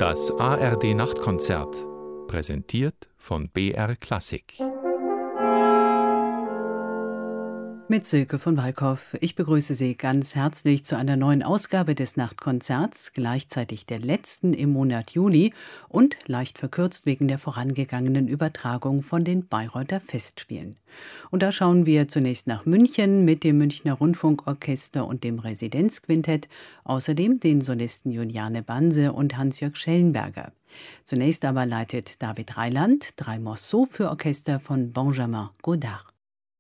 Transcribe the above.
Das ARD Nachtkonzert, präsentiert von BR Klassik. Mit Silke von Walkhoff. Ich begrüße Sie ganz herzlich zu einer neuen Ausgabe des Nachtkonzerts, gleichzeitig der letzten im Monat Juli und leicht verkürzt wegen der vorangegangenen Übertragung von den Bayreuther Festspielen. Und da schauen wir zunächst nach München mit dem Münchner Rundfunkorchester und dem Residenzquintett, außerdem den Solisten Juliane Banse und Hans-Jörg Schellenberger. Zunächst aber leitet David Reiland 3 Morceaux für Orchester von Benjamin Godard.